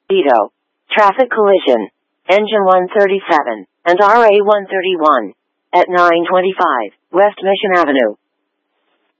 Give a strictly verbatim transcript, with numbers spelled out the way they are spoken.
Vito. Traffic collision. Engine one thirty-seven and R A one thirty-one at nine twenty-five West Mission Avenue.